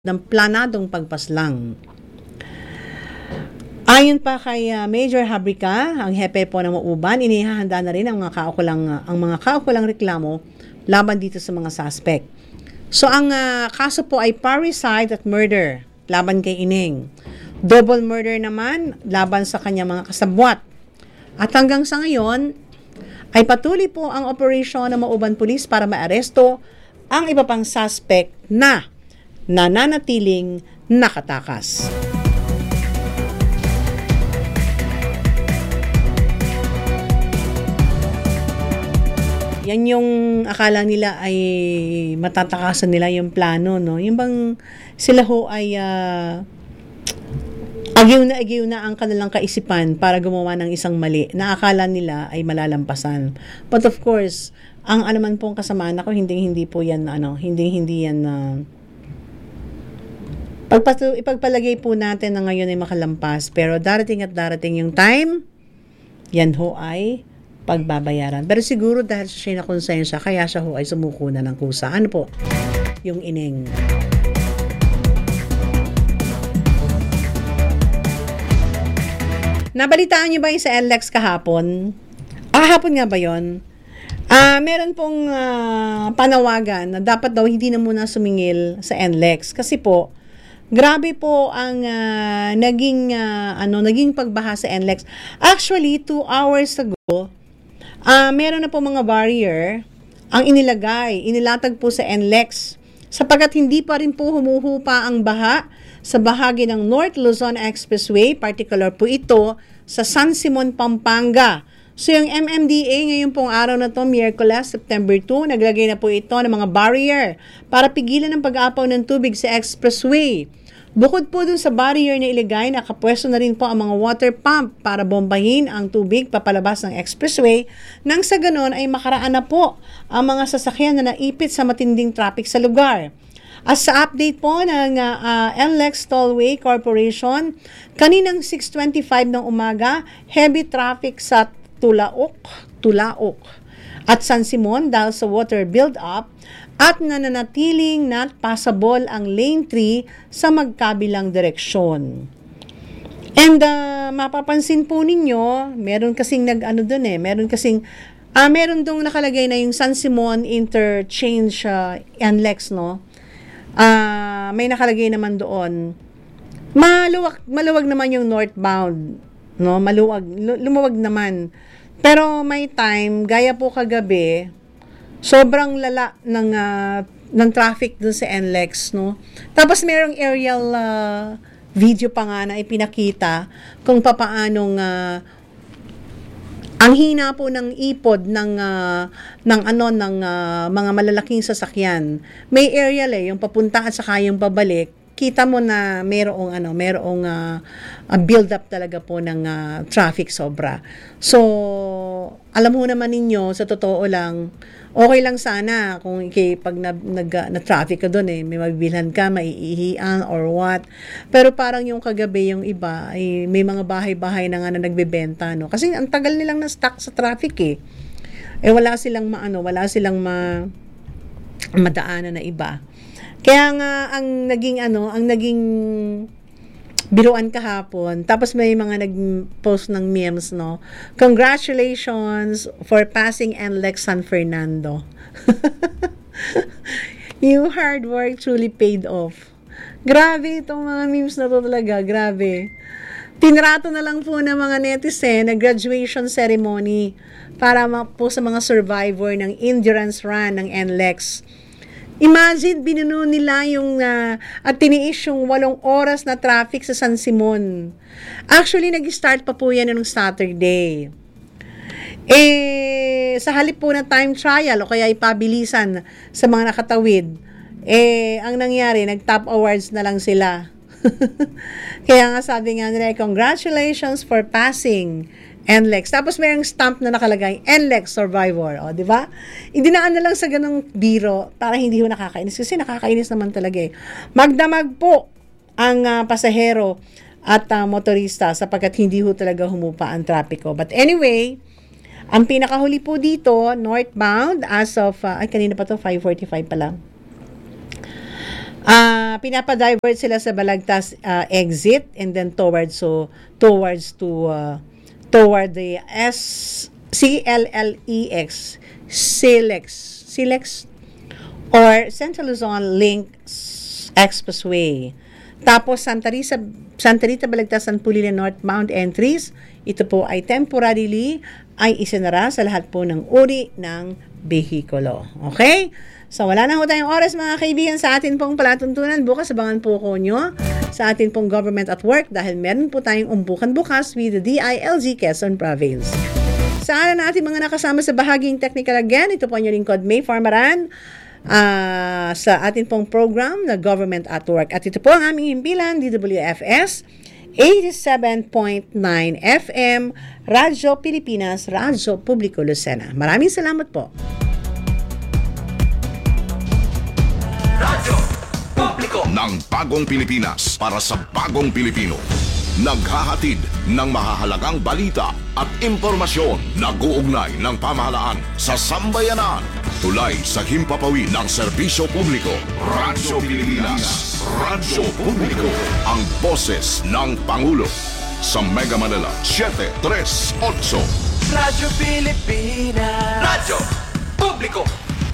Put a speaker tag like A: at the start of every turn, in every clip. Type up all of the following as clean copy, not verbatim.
A: ng planadong pagpaslang. Ayon pa kay Major Habrica, ang hepe po ng Mauban, inihahanda na rin ang mga kaukulang reklamo laban dito sa mga suspect. So ang kaso po ay parricide at murder laban kay Ineng. Double murder naman laban sa kanyang mga kasabwat. At hanggang sa ngayon ay patuloy po ang operasyon ng Mauban Police para maaresto ang iba pang suspect na nananatiling nakatakas. Yan yung akala nila ay matatakasan nila yung plano, no? Yung bang sila ho ay agiw na ang kanilang kaisipan para gumawa ng isang mali na akala nila ay malalampasan. But of course, ang alaman pong kasamaan ako, hindi po yan, hindi yan ipagpalagay po natin na ngayon ay makalampas. Pero darating yung time, yan ho ay pagbabayaran. Pero siguro dahil siya na konsensya, kaya siya ho ay sumuko na ng kusa. Ano po? Yung Ineng. Nabalitaan niyo ba yung sa NLEX kahapon? Hapon nga ba yun? Meron pong panawagan na dapat daw hindi na muna sumingil sa NLEX. Kasi po, grabe po ang naging pagbaha sa NLEX. Actually, 2 hours ago, meron na po mga barrier ang inilatag po sa NLEX sapagkat hindi pa rin po humuhupa ang baha sa bahagi ng North Luzon Expressway, particular po ito sa San Simon, Pampanga. So yung MMDA ngayon pong araw na to, Miyerkules, September 2, naglagay na po ito ng mga barrier para pigilan ang pag-apaw ng tubig sa expressway. Bukod po dun sa barrier na iligay, nakapwesto na rin po ang mga water pump para bombahin ang tubig papalabas ng expressway nang sa ganon ay makaraan na po ang mga sasakyan na naipit sa matinding traffic sa lugar. As sa update po ng NLEX Tollway Corporation, kaninang 6:25 ng umaga, heavy traffic sa Tulaok at San Simon dahil sa water build-up at nananatiling not passable ang lane 3 sa magkabilang direksyon. And mapapansin po ninyo, meron kasing meron dong nakalagay na yung San Simon interchange NLEX, no? May nakalagay naman doon. Maluwag naman yung northbound, no? Lumuwag naman. Pero may time, gaya po kagabi, sobrang lala ng traffic dun sa NLEX, no? Tapos merong aerial video pa nga na ipinakita kung papaanong ang hina po ng ipod ng mga malalaking sasakyan. May aerial yung papunta at saka yung pabalik. Kita mo na merong build up talaga po ng traffic sobra. So, alam mo naman ninyo, sa totoo lang, okay lang sana kung pag na-traffic ka doon may mabibilhan ka, maiihian or what. Pero parang yung kagabi, yung iba, ay may mga bahay-bahay na nga na nagbebenta, no? Kasi ang tagal nilang na-stuck sa traffic wala silang madaanan na iba. Kaya nga ang naging biruan kahapon. Tapos may mga nag-post ng memes, no? Congratulations for passing NLEX San Fernando. Your hard work truly paid off. Grabe itong mga memes na to talaga. Grabe. Tinrato na lang po ng mga netizen na graduation ceremony para po sa mga survivor ng endurance run ng NLEX. Imagine, binuno nila at tiniis yung 8 oras na traffic sa San Simon. Actually, nag-start pa po yan noong Saturday. Sa halip po na time trial o kaya ipabilisan sa mga nakatawid, ang nangyari, nag-top awards na lang sila. Kaya nga sabi nga nila, congratulations for passing NLEX. Tapos mayroong stamp na nakalagay, NLEX Survivor. O, di ba? Idinaan na lang sa ganung biro para hindi ho nakakainis. Kasi nakakainis naman talaga Magdamag po ang pasahero at motorista sapagkat hindi ho talaga humupa ang trapiko. But anyway, ang pinakahuli po dito, northbound as of, kanina pa to, 5:45 pa lang. Pinapadivert sila sa Balagtas exit and then toward the CLLEX Silex or Central Luzon Link Expressway. Tapos Santa Rita Balagtas San Pulila northbound entries, ito po ay temporarily ay isinara sa lahat po ng uri ng behikulo. Okay? So wala na ho tayong oras mga kaibigan sa atin pong palatuntunan. Bukas abangan po ko nyo sa atin pong Government at Work dahil meron po tayong umbukan bukas with the DILG Quezon Province. Sa araw na ating mga nakasama sa bahaging technical again, ito po ang inyong lingkod May Farmaran sa atin pong program na Government at Work. At ito po ang aming himpilan, DWFS 87.9 FM, Radyo Pilipinas, Radyo Publiko Lucena. Maraming salamat po.
B: Radyo Publiko ng Bagong Pilipinas para sa Bagong Pilipino. Naghahatid ng mahahalagang balita at impormasyon na guugnay ng pamahalaan sa sambayanan. Tulay sa himpapawid ng serbisyo publiko. Radyo Pilipinas, Radyo Publiko, ang boses ng Pangulo. Sa Mega Manila, 738.
C: Radyo Pilipinas,
B: Radyo Publiko.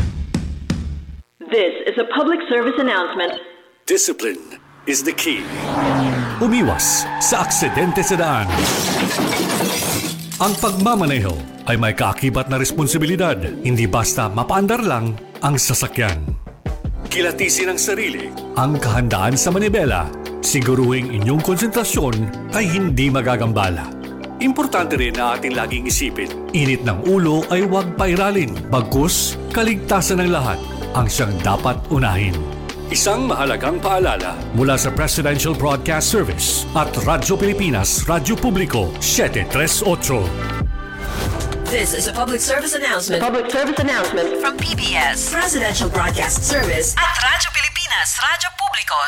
D: This is a public service announcement.
E: Discipline is the key. Umiwas sa aksidente sa daan. Ang pagmamaneho ay may kaakibat na responsibilidad. Hindi basta mapaandar lang ang sasakyan. Kilatisin ang sarili, ang kahandaan sa manibela. Siguruhing inyong konsentrasyon ay hindi magagambala. Importante rin na ating laging isipin, init ng ulo ay huwag pairalin. Bagkus, kaligtasan ng lahat ang siyang dapat unahin. Isang mahalagang paalala mula sa Presidential Broadcast Service at Radyo Pilipinas, Radyo Publiko, 738.
F: This is a public service announcement.
D: Public service announcement
F: From PBS, Presidential Broadcast Service at Radyo Pilipinas, Radyo Publiko,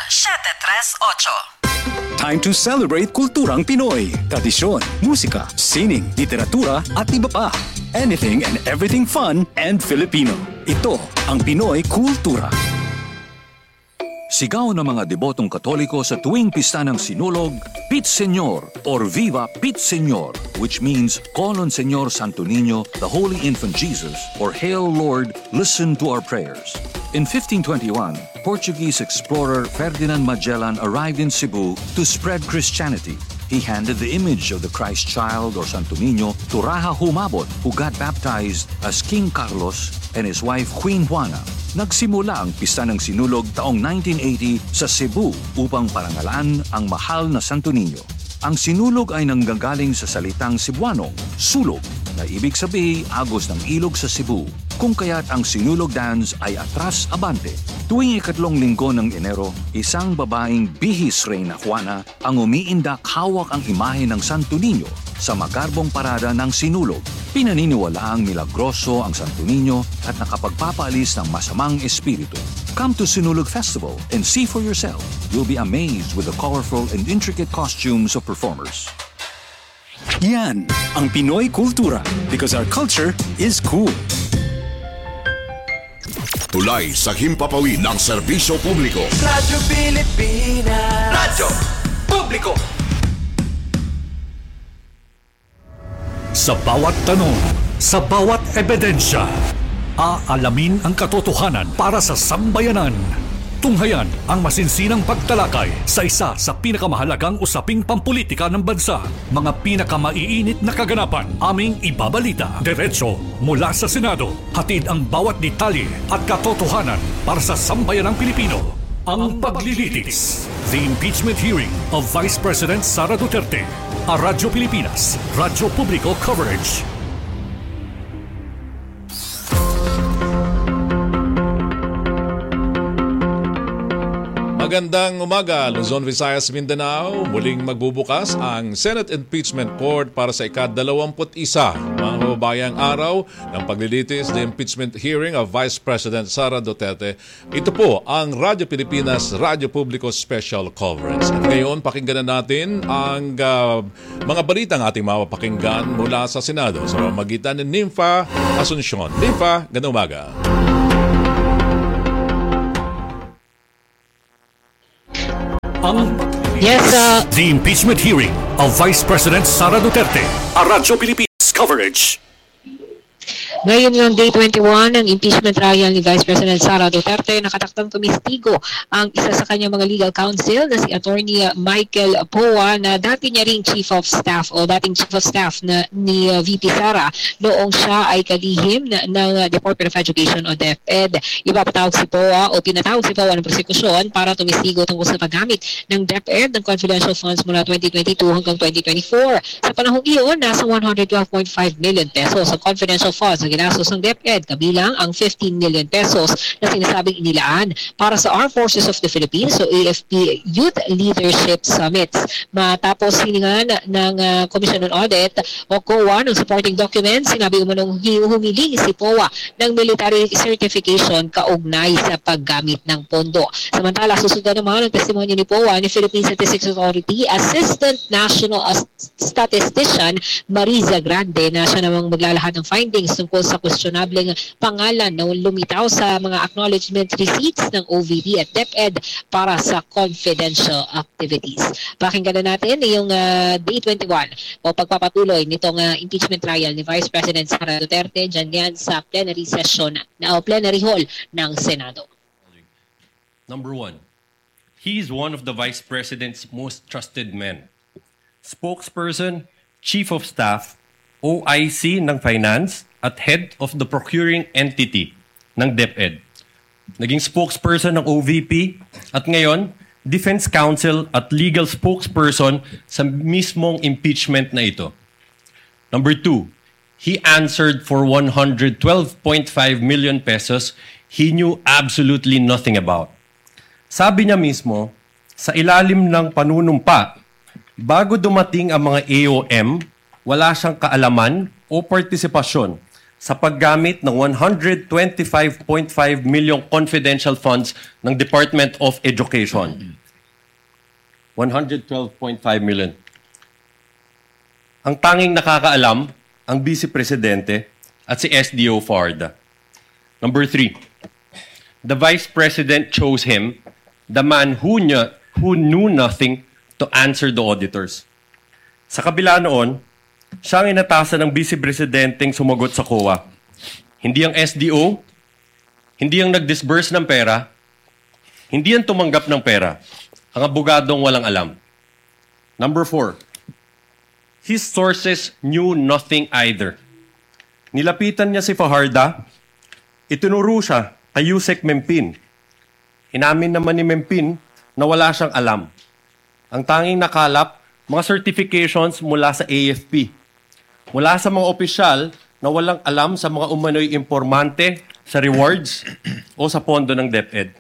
F: 738.
G: Time to celebrate kulturang Pinoy. Tradisyon, musika, sining, literatura at iba pa. Anything and everything fun and Filipino. Ito ang Pinoy Kultura. Sigaw ng mga debotong Katoliko sa tuwing pista ng Sinulog, Pit Señor or Viva Pit Señor, which means Call on Señor Santo Niño, the Holy Infant Jesus, or Hail Lord, listen to our prayers. In 1521, Portuguese explorer Ferdinand Magellan arrived in Cebu to spread Christianity. He handed the image of the Christ child or Santo Niño to Raja Humabon, who got baptized as King Carlos and his wife Queen Juana. Nagsimula ang pista ng Sinulog taong 1980 sa Cebu upang parangalaan ang mahal na Santo Niño. Ang Sinulog ay nanggagaling sa salitang Cebuanong, sulog, na ibig sabihin agos ng ilog sa Cebu, kung kaya't ang Sinulog dance ay atras abante. Tuwing ikatlong linggo ng Enero, isang babaeng bihis Reyna Juana ang umiindak hawak ang imahe ng Santo Niño sa magarbong parada ng Sinulog. Pinaniniwalaang milagroso ang Santo Niño at nakapagpapaalis ng masamang espiritu. Come to Sinulog Festival and see for yourself. You'll be amazed with the colorful and intricate costumes of performers. Yan ang Pinoy Kultura because our culture is cool.
B: Tulay sa himpapawid ng serbisyo publiko.
C: Radyo Pilipinas,
B: Radyo Publiko.
E: Sa bawat tanong, sa bawat ebidensya, aalamin ang katotohanan para sa sambayanan. Tunghayan ang masinsinang pagtalakay sa isa sa pinakamahalagang usaping pampolitika ng bansa. Mga pinakamaiinit na kaganapan, aming ibabalita. Diretso mula sa Senado. Hatid ang bawat detalye at katotohanan para sa sambayanang Pilipino. Ang paglilitis. The impeachment hearing of Vice President Sara Duterte. A Radyo Pilipinas, Radyo Publiko coverage.
H: Magandang umaga, Luzon, Visayas, Mindanao. Muling magbubukas ang Senate Impeachment Court para sa ika-21 mga kababayang araw ng paglilitis the impeachment hearing of Vice President Sara Duterte. Ito po ang Radyo Pilipinas, Radyo Publiko Special Coverage. At ngayon, pakinggan na natin ang mga balitang ating mapapakinggan mula sa Senado sa pamamagitan ni Nympha Asuncion. Nympha, gandang umaga.
E: ang
F: Yes,
E: The Impeachment Hearing of Vice President Sara Duterte. A Radyo Pilipinas coverage.
F: ngayon yung day 21 ng impeachment trial ni Vice President Sara Duterte, nakatakdang tumistigo ang isa sa kanyang mga legal counsel na si Attorney Michael Poa na dati niya ring Chief of Staff o dating Chief of Staff ni VP Sara noong siya ay kalihim ng Department of Education o DepEd. Ipapatawag si Poa o pinatawag si Poa ng prosekusyon para tumistigo tungkol sa paggamit ng DepEd ng confidential funds mula 2022 hanggang 2024. Sa panahong iyon, nasa 112.5 million pesos sa confidential funds na ginastos ng DepEd, kabilang ang 15 million pesos na sinasabing inilaan para sa Armed Forces of the Philippines o AFP Youth Leadership Summits. Matapos hiningan ng Commission on Audit o COA ng supporting documents, sinabi umanong humiling si POA ng military certification kaugnay sa paggamit ng pondo. Samantala, susundan naman ang testimonyo ni POA ni Philippine Statistics Authority Assistant National Statistician Mariza Grande na siya namang maglalahad ng findings tungkol sa questionableng pangalan na lumitaw sa mga acknowledgement receipts ng OVP at DepEd para sa confidential activities. Pakinggan na natin yung day 21 o pagpapatuloy nitong impeachment trial ni Vice President Sara Duterte dyan yan sa plenary session o plenary hall ng Senado.
I: Number 1, he is one of the Vice President's most trusted men. Spokesperson, Chief of Staff, OIC ng Finance, at head of the procuring entity ng DepEd. Naging spokesperson ng OVP at ngayon, defense counsel at legal spokesperson sa mismong impeachment na ito. Number 2, he answered for 112.5 million pesos he knew absolutely nothing about. Sabi niya mismo, sa ilalim ng panunumpa, bago dumating ang mga AOM, wala siyang kaalaman o partisipasyon sa paggamit ng 125.5 million confidential funds ng Department of Education. 112.5 million. Ang tanging nakakaalam, ang Vice Presidente at si SDO Farda. Number 3, the Vice President chose him, the man who knew nothing, to answer the auditors. Sa kabila noon, siya ang inatasan ng Vice Presidenteng sumagot sa COA. Hindi ang SDO, hindi ang nag-disburse ng pera, hindi ang tumanggap ng pera. Ang abogadong walang alam. Number 4, his sources knew nothing either. Nilapitan niya si Fajarda, itinuro siya kay Yusek Mempin. Inamin naman ni Mempin na wala siyang alam. Ang tanging nakalap, mga certifications mula sa AFP. Mula sa mga opisyal na walang alam sa mga umano'y informante sa rewards o sa pondo ng DepEd.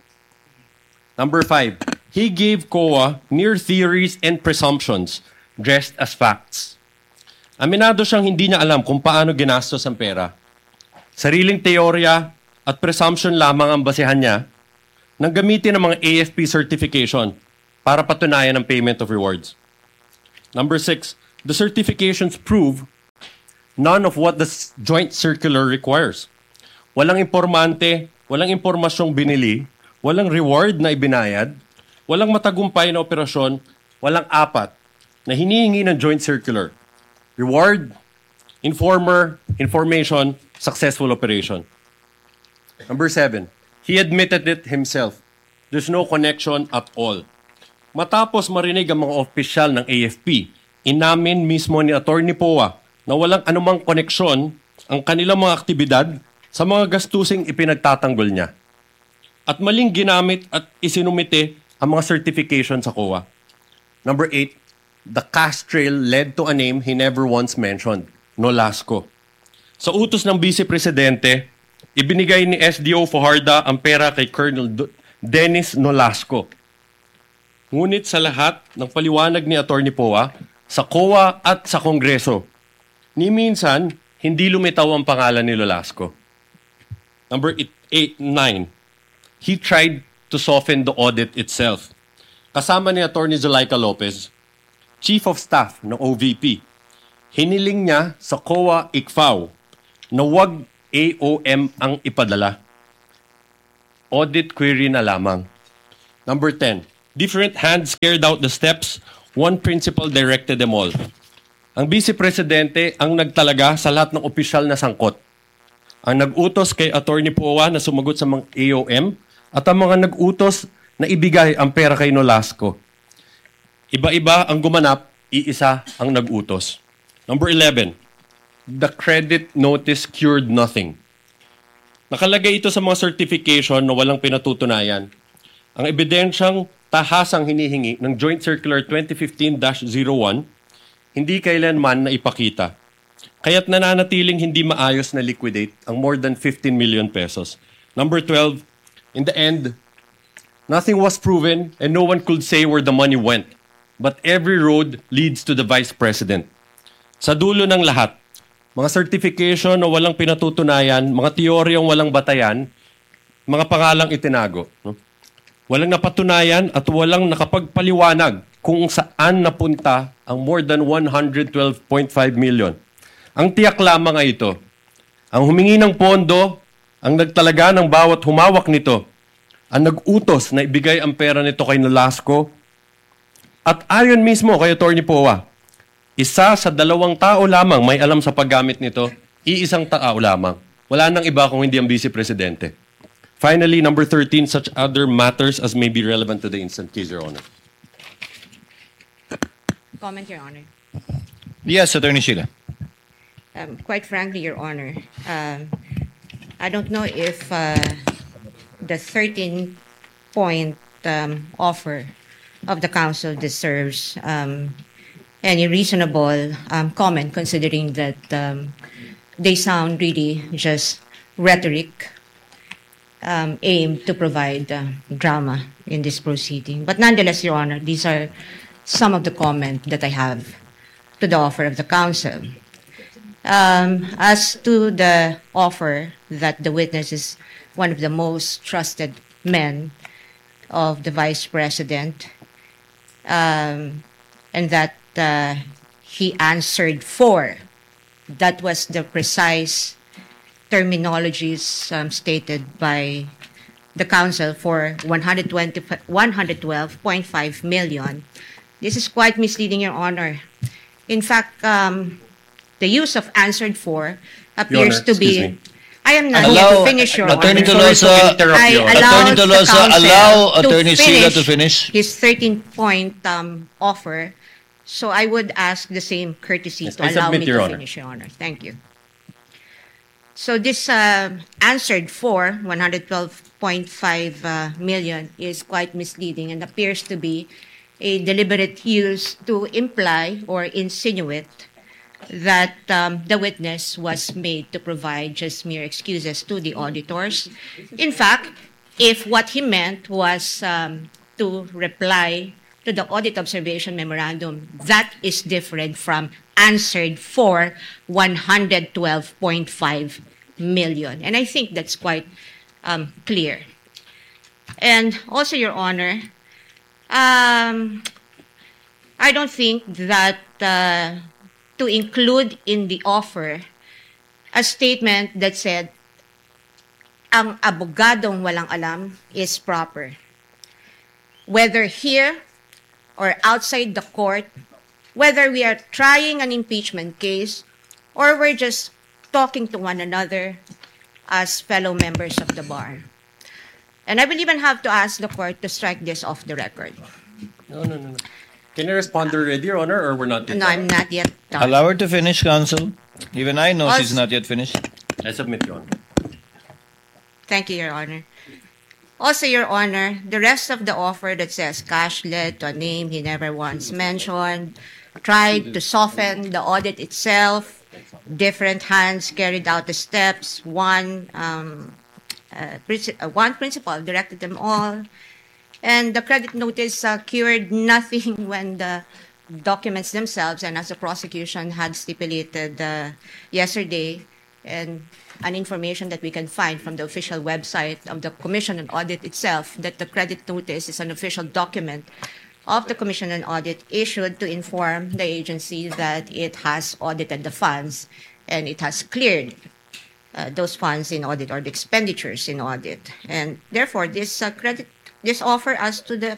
I: Number 5, he gave COA mere theories and presumptions dressed as facts. Aminado siyang hindi niya alam kung paano ginastos ang pera. Sariling teorya at presumption lamang ang basehan niya nang gamitin ang mga AFP certification para patunayan ang payment of rewards. Number 6, the certifications prove none of what the joint circular requires. Walang informante, walang impormasyong binili, walang reward na ibinayad, walang matagumpay na operasyon, walang apat na hinihingi ng joint circular. Reward, informer, information, successful operation. Number 7, he admitted it himself. There's no connection at all. Matapos marinig ang mga opisyal ng AFP, inamin mismo ni Attorney Poa na walang anumang koneksyon ang kanilang mga aktibidad sa mga gastusing ipinagtatanggol niya. At maling ginamit at isinumite ang mga certification sa COA. Number 8, the cash trail led to a name he never once mentioned, Nolasco. Sa utos ng Vice Presidente, ibinigay ni SDO Fajarda ang pera kay Colonel Dennis Nolasco. Ngunit sa lahat ng paliwanag ni Attorney Poa, sa COA at sa Kongreso, ni minsan, hindi lumitaw ang pangalan ni Nolasco. Number 9, he tried to soften the audit itself. Kasama ni Attorney Zulaika Lopez, Chief of Staff ng OVP, hiniling niya sa COA ICFAO na wag AOM ang ipadala. Audit query na lamang. Number 10, Different hands carried out the steps. One principal directed them all. Ang Vice Presidente ang nagtalaga sa lahat ng opisyal na sangkot. Ang nag-utos kay Attorney Poa na sumagot sa mga AOM at ang mga nag-utos na ibigay ang pera kay Nolasco. Iba-iba ang gumanap, iisa ang nag-utos. Number 11, the credit notice cured nothing. Nakalagay ito sa mga certification na walang pinatutunayan. Ang ebidensyang tahasang hinihingi ng Joint Circular 2015-01 hindi kailanman na ipakita. Kaya't nananatiling hindi maayos na liquidate ang more than 15 million pesos. Number 12, in the end, nothing was proven and no one could say where the money went. But every road leads to the Vice President. Sa dulo ng lahat, mga certification na walang pinatutunayan, mga teoryang walang batayan, mga pangalang itinago. Walang napatunayan at walang nakapagpaliwanag kung saan napunta ang more than 112.5 million. Ang tiyak lamang ay ito. Ang humingi ng pondo, ang nagtalaga ng bawat humawak nito, ang nag-utos na ibigay ang pera nito kay Nolasco, at ayon mismo kay Attorney Poa, isa sa 2 tao lamang may alam sa paggamit nito, iisang tao lamang. Wala nang iba kung hindi ang Vice Presidente. Finally, number 13, such other matters as may be relevant to the instant case, Your Honor.
J: Comment, Your Honor.
K: Yes, Attorney Sheila.
J: Quite frankly, Your Honor, I don't know if the 13-point offer of the Council deserves any reasonable comment, considering that they sound really just rhetoric aimed to provide drama in this proceeding. But nonetheless, Your Honor, these are some of the comments that I have to the offer of the Council. As to the offer that the witness is one of the most trusted men of the Vice President, and that he answered for, that was the precise terminologies stated by the Council for 112.5 million. This is quite misleading, Your Honor. In fact, the use of answered for appears to be... I am not here to finish, Your
K: Attorney
J: Honor.
K: Attorney Tolosa, allow Attorney Sheila to finish
J: his 13-point offer. So I would ask the same courtesy to allow me to finish, Your Honor. Thank you. So this answered for 112.5 million is quite misleading and appears to be a deliberate use to imply or insinuate that the witness was made to provide just mere excuses to the auditors. In fact, if what he meant was to reply to the audit observation memorandum, that is different from answered for 112.5 million. And I think that's quite clear. And also, Your Honor, I don't think that to include in the offer a statement that said, ang abogadong walang alam is proper. Whether here or outside the court, whether we are trying an impeachment case or we're just talking to one another as fellow members of the bar. And I will even have to ask the court to strike this off the record.
I: No. Can you respond already, Your Honor, or we're not yet?
J: No, I'm not yet done.
K: Allow her to finish, counsel. Even I know she's not yet finished.
I: I submit, Your Honor.
J: Thank you, Your Honor. Also, Your Honor, the rest of the offer that says cash led to a name he never once mentioned, tried to soften the audit itself, different hands carried out the steps, one principal directed them all, and the credit notice cured nothing when the documents themselves, and as the prosecution had stipulated yesterday, and an information that we can find from the official website of the Commission on Audit itself, that the credit notice is an official document of the Commission on Audit issued to inform the agency that it has audited the funds and it has cleared those funds in audit or the expenditures in audit. And therefore, this offer as to the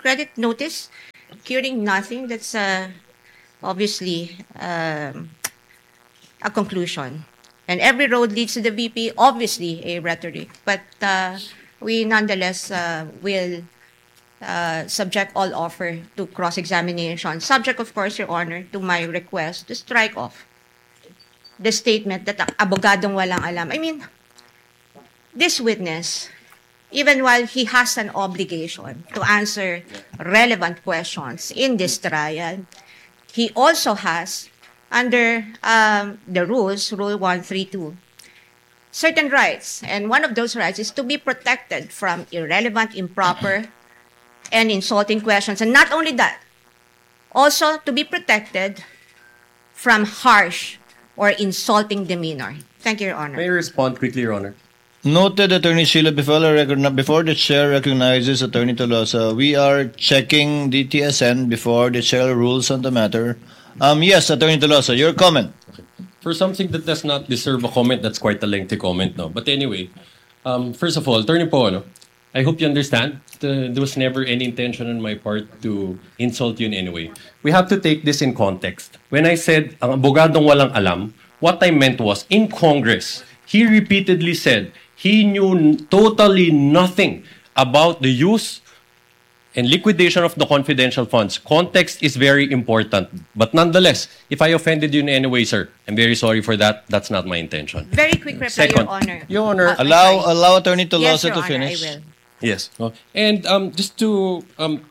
J: credit notice curing nothing, that's obviously a conclusion. And every road leads to the VP, obviously a rhetoric. But we nonetheless will subject all offer to cross-examination. Subject, of course, Your Honor, to my request to strike off the statement that abogadong walang alam. I mean, this witness, even while he has an obligation to answer relevant questions in this trial, he also has, under the rules, Rule 132, certain rights. And one of those rights is to be protected from irrelevant, improper, and insulting questions. And not only that, also to be protected from harsh or insulting demeanor. Thank you, Your Honor.
I: May I respond quickly, Your Honor?
K: Noted, Attorney Sheila, before the chair recognizes Attorney Tolosa, we are checking the TSN before the chair rules on the matter. Yes, Attorney Tolosa, your comment.
I: For something that does not deserve a comment, that's quite a lengthy comment, no? But anyway, first of all, Attorney Po, no? I hope you understand there was never any intention on my part to insult you in any way. We have to take this in context. When I said, ang abogadong walang alam, what I meant was, in Congress, he repeatedly said he knew totally nothing about the use and liquidation of the confidential funds. Context is very important. But nonetheless, if I offended you in any way, sir, I'm very sorry for that. That's not my intention.
J: Very quick reply,
I: Second,
J: Your Honor.
I: Your Honor,
K: allow Attorney
J: Yes,
K: Tolosa
J: Your
K: to
J: Honor,
K: finish.
J: I will.
I: Yes. And just to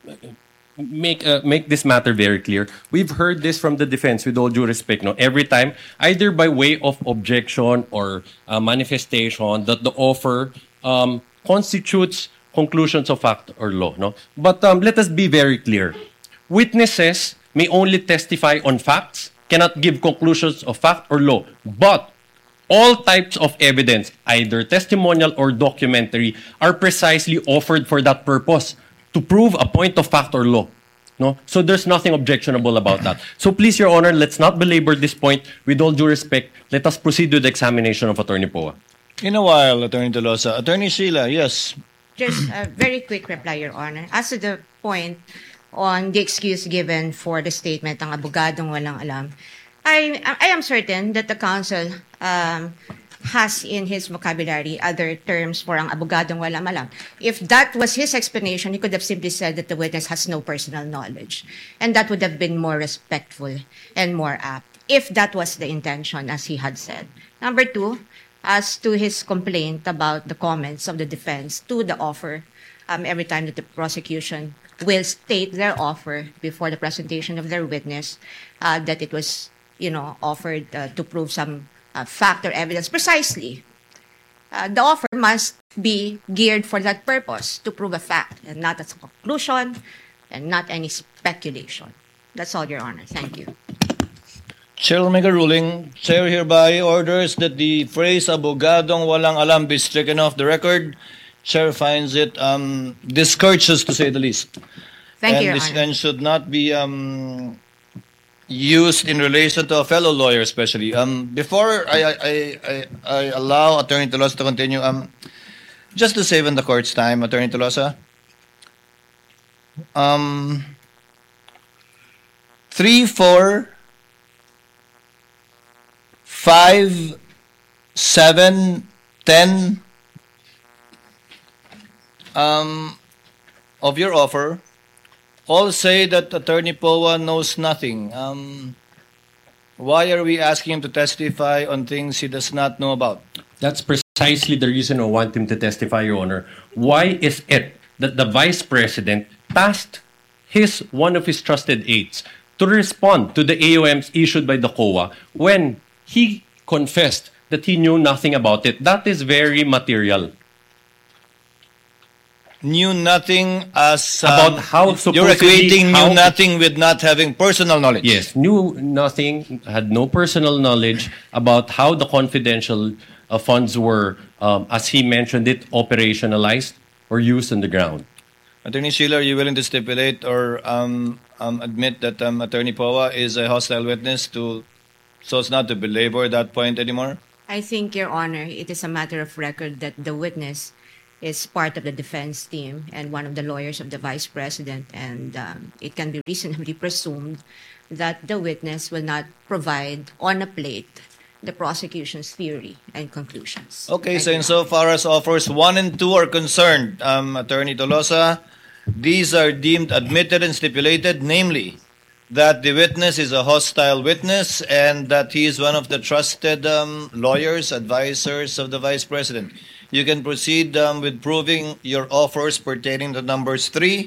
I: make this matter very clear, we've heard this from the defense with all due respect. No, every time, either by way of objection or manifestation, that the offer constitutes conclusions of fact or law. No, but let us be very clear. Witnesses may only testify on facts, cannot give conclusions of fact or law, but all types of evidence, either testimonial or documentary, are precisely offered for that purpose, to prove a point of fact or law. No? So there's nothing objectionable about that. So please, Your Honor, let's not belabor this point. With all due respect, let us proceed with the examination of Attorney Poa.
K: In a while, Attorney Tolosa. Attorney Sheila, yes.
J: Just a very quick reply, Your Honor. As to the point on the excuse given for the statement, ang abogadong walang alam, I am certain that the counsel has in his vocabulary other terms for ang abogadong walang alam. If that was his explanation, he could have simply said that the witness has no personal knowledge. And that would have been more respectful and more apt, if that was the intention, as he had said. Number two, as to his complaint about the comments of the defense to the offer, every time that the prosecution will state their offer before the presentation of their witness, that it was offered to prove some fact or evidence precisely. The offer must be geared for that purpose, to prove a fact, and not as a conclusion, and not any speculation. That's all, Your Honor. Thank you.
K: Chair will make a ruling. Chair hereby orders that the phrase abogadong walang alam be stricken off the record. Chair finds it discourteous, to say the least.
J: Thank you, Your Honor.
K: And should not be used in relation to a fellow lawyer, especially. Before I allow Attorney Tolosa to continue, just to save on the court's time, Attorney Tolosa, 3, 4, 5, 7, 10 of your offer all say that Attorney Poa knows nothing. Why are we asking him to testify on things he does not know about?
I: That's precisely the reason I want him to testify, Your Honor. Why is it that the Vice President tasked one of his trusted aides to respond to the AOMs issued by the COA when he confessed that he knew nothing about it? That is very material.
K: Knew nothing as
I: about how
K: you're equating knew nothing with not having personal knowledge.
I: Yes, knew nothing, had no personal knowledge about how the confidential funds were, as he mentioned it, operationalized or used on the ground.
K: Attorney Sheila, are you willing to stipulate or admit that Attorney Poa is a hostile witness so as not to belabor that point anymore?
J: I think, Your Honor, it is a matter of record that the witness is part of the defense team and one of the lawyers of the Vice President, and it can be reasonably presumed that the witness will not provide on a plate the prosecution's theory and conclusions.
K: Okay,
J: Thank
K: so
J: you.
K: insofar as offers 1 and 2 are concerned, Attorney Tolosa, these are deemed admitted and stipulated, namely, that the witness is a hostile witness and that he is one of the trusted lawyers, advisors of the Vice President. You can proceed with proving your offers pertaining to numbers 3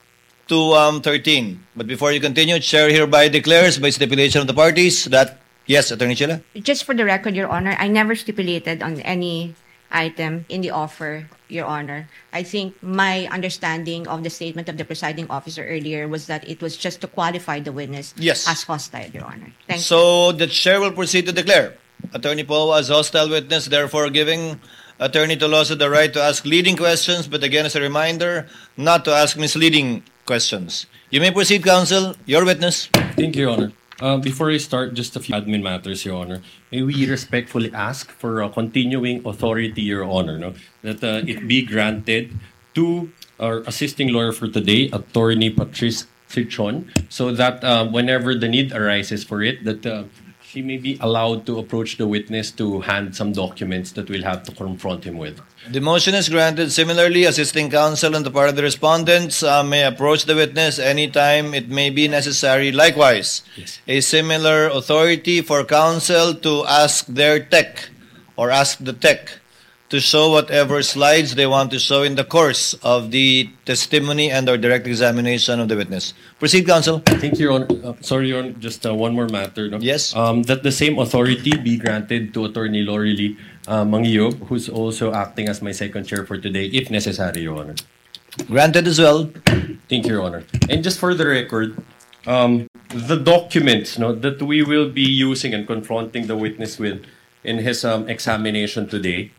K: to 13. But before you continue, Chair hereby declares by stipulation of the parties that, yes, Attorney Sheila?
J: Just for the record, Your Honor, I never stipulated on any item in the offer, Your Honor. I think my understanding of the statement of the presiding officer earlier was that it was just to qualify the witness
K: Yes.
J: as hostile, Your Honor. Thank you.
K: So the Chair will proceed to declare Attorney Poe as hostile witness, therefore giving Attorney Tolosa the right to ask leading questions, but again, as a reminder, not to ask misleading questions. You may proceed, counsel. Your witness.
I: Thank you, Your Honor. Before I start, just a few admin matters, Your Honor. May we respectfully ask for a continuing authority, Your Honor, no? That it be granted to our assisting lawyer for today, Attorney Patrice Sichon, so that whenever the need arises for it, that she may be allowed to approach the witness to hand some documents that we'll have to confront him with.
K: The motion is granted. Similarly, assisting counsel on the part of the respondents may approach the witness anytime it may be necessary. Likewise, a similar authority for counsel to ask their tech or ask the tech to show whatever slides they want to show in the course of the testimony and or direct examination of the witness. Proceed, counsel.
I: Thank you, Your Honor. Sorry, Your Honor, just one more matter. No?
K: Yes.
I: That the same authority be granted to Attorney Lorely Mangiob, who's also acting as my second chair for today, if necessary, Your Honor.
K: Granted as well.
I: Thank you, Your Honor. And just for the record, the documents that we will be using and confronting the witness with in his examination today,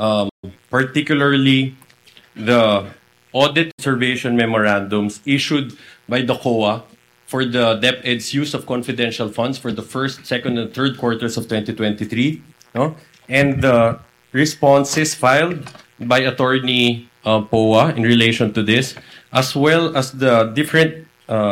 I: particularly the audit observation memorandums issued by the COA for the DepEd's use of confidential funds for the first, second, and third quarters of 2023, and the responses filed by Attorney POA in relation to this, as well as the different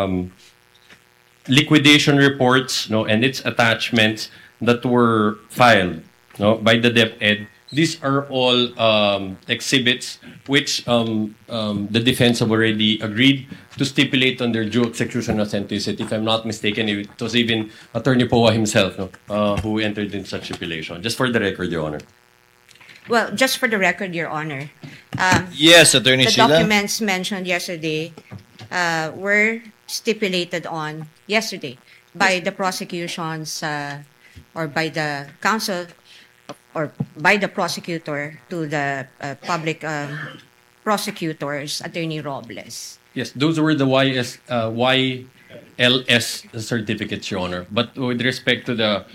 I: liquidation reports and its attachments that were filed by the DepEd. These are all exhibits which the defense have already agreed to stipulate on their due execution authenticity. If I'm not mistaken, it was even Attorney Poa himself who entered in such stipulation. Just for the record, Your Honor.
J: Well, just for the record, Your Honor.
K: Yes, Attorney
J: The
K: Sheila.
J: documents mentioned yesterday were stipulated on yesterday by the prosecution's or by the counsel or by the prosecutor to the public prosecutors, Attorney Robles.
I: Yes, those were the YLS certificates, Your Honor. But with respect to the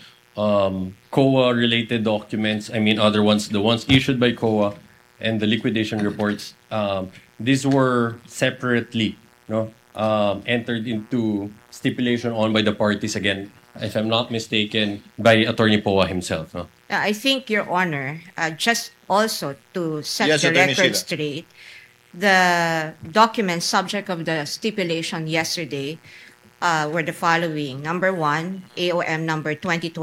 I: COA-related documents, I mean other ones, the ones issued by COA and the liquidation reports, these were separately entered into stipulation on by the parties, again, if I'm not mistaken, by Attorney Poa himself.
J: I think, Your Honor, just also to set
K: Yes,
J: the
K: Attorney
J: record
K: Sheila.
J: straight, the documents subject of the stipulation yesterday were the following. Number 1, AOM number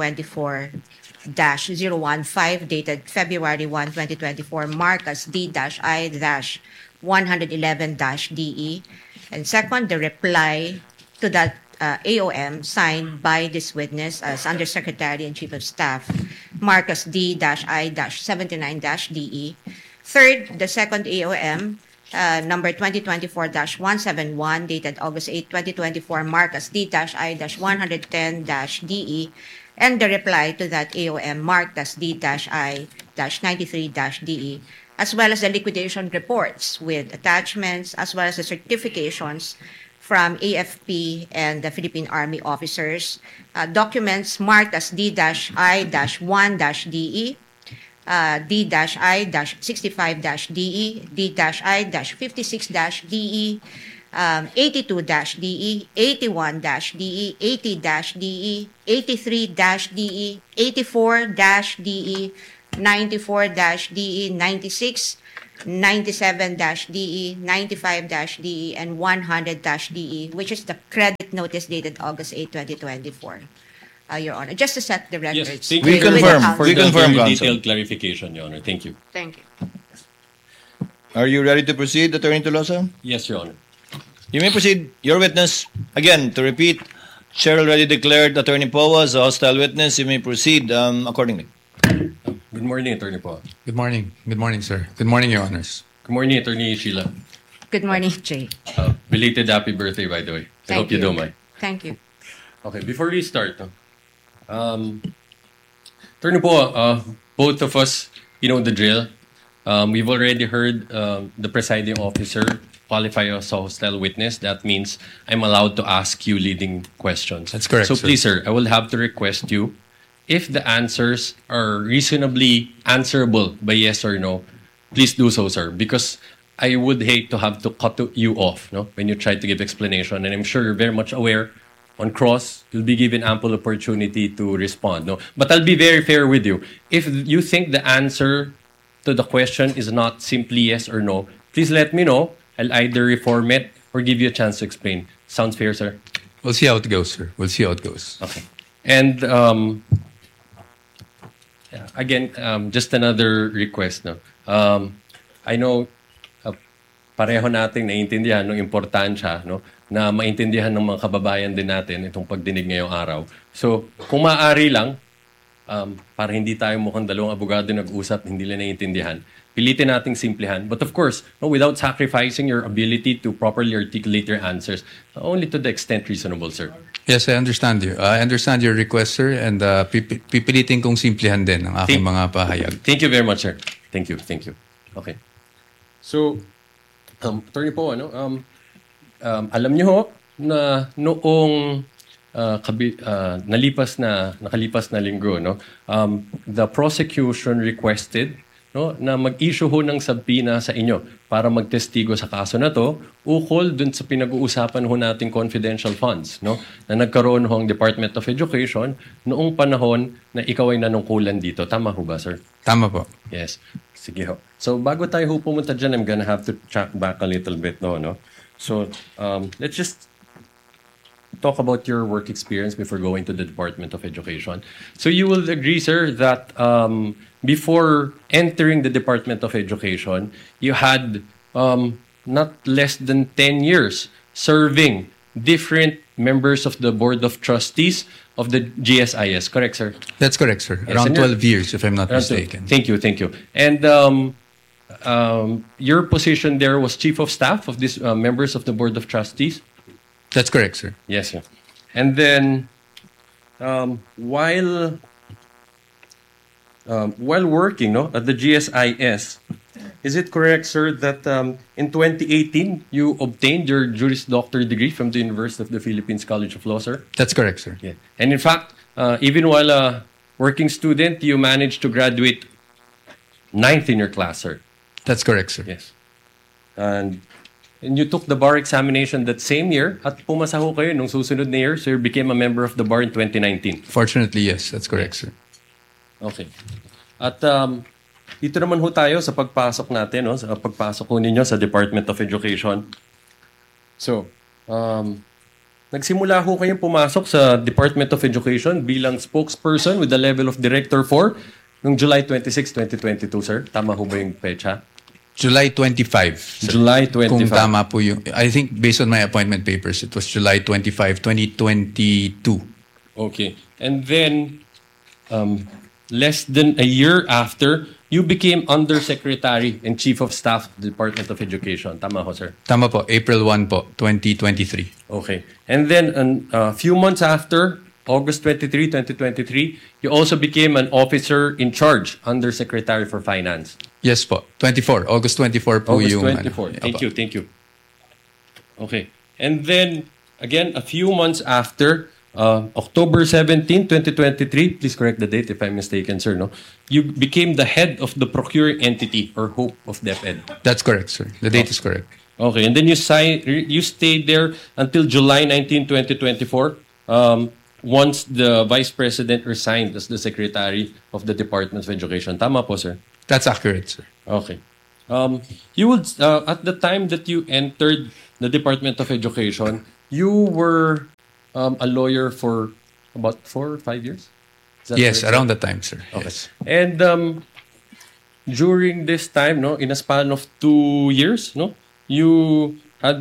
J: 2024-015, dated February 1, 2024, marked as D-I-111-DE. And second, the reply to that AOM signed by this witness as Undersecretary and Chief of Staff, Marcus D-I-79-DE. Third, the second AOM, number 2024-171, dated August 8, 2024, Marcus D-I-110-DE, and the reply to that AOM marked as D-I-93-DE, as well as the liquidation reports with attachments, as well as the certifications from AFP and the Philippine Army officers, documents marked as D-I-1-DE, D-I-65-DE, D-I-56-DE, 82-DE, 81-DE, 80-DE, 83-DE, 84-DE, 94-DE, 96, 97-DE, 95-DE, and 100-DE, which is the credit notice dated August 8, 2024. Your Honor, just to set the record.
I: Yes, thank
K: We
I: you
K: confirm.
I: for
K: We
I: the
K: confirm,
I: very
K: Counsel.
I: detailed clarification, Your Honor. Thank you.
J: Thank you.
K: Are you ready to proceed, Attorney Tolosa?
I: Yes, Your Honor.
K: You may proceed. Your witness, again, to repeat, Chair already declared Attorney Poa as a hostile witness. You may proceed accordingly.
I: Good morning, Attorney Poa.
L: Good morning. Good morning, sir. Good morning, Your Honors.
I: Good morning, Attorney Sheila.
J: Good morning, Jay.
I: Belated happy birthday, by the way. I hope you don't mind.
J: Thank you.
I: Okay, before we start, Attorney Poa, both of us, you know the drill. We've already heard the presiding officer qualify us as a hostile witness. That means I'm allowed to ask you leading questions.
L: That's correct,
I: So
L: sir.
I: please, sir, I will have to request you, if the answers are reasonably answerable by yes or no, please do so, sir. Because I would hate to have to cut you off, no, when you try to give explanation. And I'm sure you're very much aware on cross, you'll be given ample opportunity to respond, no. But I'll be very fair with you. If you think the answer to the question is not simply yes or no, please let me know. I'll either reform it or give you a chance to explain. Sounds fair, sir?
L: We'll see how it goes, sir. We'll see how it goes.
I: Okay. And again, just another request. No? I know pareho nating naiintindihan ng importansya, no, na maintindihan ng mga kababayan din natin itong pagdinig ngayong araw. So, kung maaari lang, para hindi tayo mukhang dalawang abogado nag-usap, hindi nila naiintindihan, pilitin nating simplihan. But of course, no, without sacrificing your ability to properly articulate your answers, only to the extent reasonable, sir.
L: Yes, I understand you. I understand your request, sir, and pipilitin kong simplihan din ang aking mga pahayag.
I: Thank you very much, sir. Thank you. Okay. So, Attorney po, alam niyo ho na noong nakalipas na linggo, no, the prosecution requested, no, na mag-issue ho ng subpoena sa inyo para magtestigo sa kaso na to ukol dun sa pinag-uusapan ho nating confidential funds, no, na nagkaroon ho ang Department of Education noong panahon na ikaw ay nanungkulan dito. Tama ho ba, sir?
L: Tama po.
I: Yes. Sige ho. So bago tayo ho pumunta dyan, I'm gonna have to track back a little bit, no? So let's just talk about your work experience before going to the Department of Education. So you will agree, sir, that before entering the Department of Education, you had not less than 10 years serving different members of the Board of Trustees of the GSIS. Correct, sir?
L: That's correct, sir.
I: Yes,
L: Around
I: and
L: 12 years, if I'm not mistaken.
I: Thank you. And your position there was Chief of Staff of these members of the Board of Trustees?
L: That's correct, sir.
I: Yes, sir. And then, while working, no, at the GSIS, is it correct, sir, that in 2018 you obtained your Juris Doctor degree from the University of the Philippines College of Law, sir?
L: That's correct, sir.
I: Yeah. And in fact, even while a working student, you managed to graduate 9th in your class, sir.
L: That's correct, sir.
I: Yes. And you took the bar examination that same year at pumasa ho kayo nung susunod na year, so you became a member of the bar in 2019.
L: Fortunately, yes. That's correct, sir.
I: Okay. At dito naman ho tayo sa pagpasok natin, no? Sa pagpasok ho ninyo sa Department of Education. So, nagsimula ho kayong pumasok sa Department of Education bilang spokesperson with the level of Director 4 noong July 26, 2022, sir. Tama ho ba yung pecha?
L: July 25. Sir.
I: July 25.
L: Kung tama po yung... I think based on my appointment papers, it was July 25, 2022.
I: Okay. And then, less than a year after, you became Undersecretary and Chief of Staff of the Department of Education. Tama ho, sir?
L: Tama po. April 1 po, 2023.
I: Okay. And then, a few months after, August 23, 2023, you also became an officer in charge, Undersecretary for Finance.
L: Yes po. 24. August 24 po
I: August
L: yung...
I: 24. Thank you. Okay. And then, again, a few months after, October 17, 2023, please correct the date if I'm mistaken, sir, no? You became the head of the procuring entity or Hope of DepEd.
L: That's correct, sir. The date is correct.
I: Okay. And then you stayed there until July 19, 2024, once the Vice President resigned as the Secretary of the Department of Education. Tama po, sir?
L: That's accurate, sir.
I: Okay. You would at the time that you entered the Department of Education, you were a lawyer for about 4 or 5 years. Is that
L: Yes,
I: correct?
L: around that time, sir.
I: Okay.
L: Yes.
I: And during this time, no, in a span of 2 years, no, you had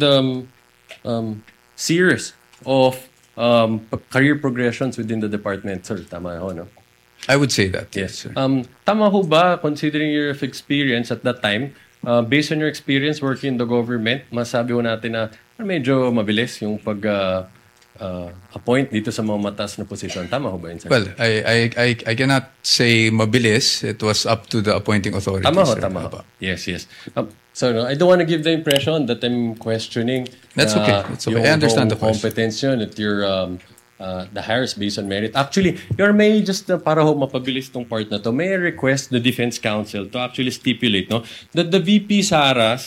I: series of career progressions within the department, sir. Tama ho, no?
L: I would say that, yes, sir.
I: Tama ho ba, considering your experience at that time, based on your experience working in the government, masabi ho natin na medyo mabilis yung appoint dito sa mga mataas na posisyon. Tama ho ba yun, sir?
L: Well, I cannot say mabilis. It was up to the appointing authority.
I: Tama ho,
L: sir.
I: tama ho. Yes. So, no, I don't want to give the impression that I'm questioning
L: That's okay. That's okay. I understand the question.
I: competence yun at your the hires based on merit. Actually, may just para ho mapabilis tong part na to, may I request the Defense Council to actually stipulate that the VP Sara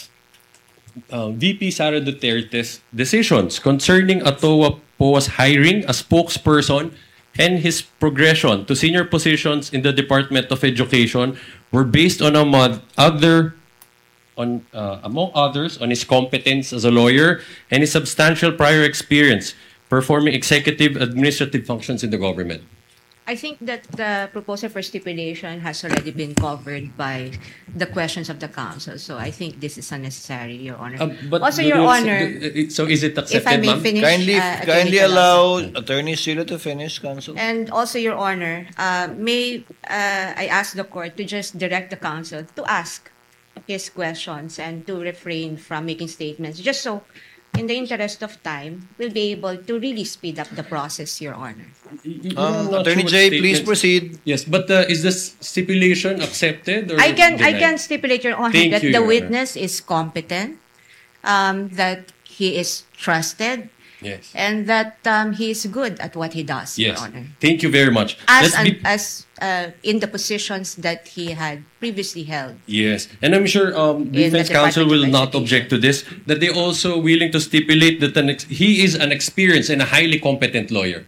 I: Duterte's decisions concerning Ataua Poa's hiring a spokesperson and his progression to senior positions in the Department of Education were based on among others, on his competence as a lawyer and his substantial prior experience performing executive administrative functions in the government.
J: I think that the proposal for stipulation has already been covered by the questions of the council. So I think this is unnecessary, Your Honor.
I: But
J: Also, Your Honor,
I: so is it accepted,
J: if I may
I: ma'am?
J: finish,
K: Kindly
J: Attorney
K: allow
J: Calazo.
K: Attorney Sheila to finish, counsel.
J: And also, Your Honor, may I ask the court to just direct the counsel to ask his questions and to refrain from making statements, just so, in the interest of time, we'll be able to really speed up the process, Your Honor.
K: Attorney Jay, please proceed.
I: Yes, but is this stipulation accepted or
J: I
I: denied?
J: can stipulate, Your Honor,
I: Thank
J: that
I: you,
J: the
I: Your Honor.
J: witness is competent, that he is trusted,
I: Yes.
J: and that he is good at what he does, Your
I: Yes.
J: Honor.
I: Thank you very much.
J: As
I: Let's be-
J: in the positions that he had previously held.
I: Yes, and I'm sure Defense
J: the
I: Counsel will
J: Department of
I: not object to this, that they also willing to stipulate that he is an experienced and a highly competent lawyer.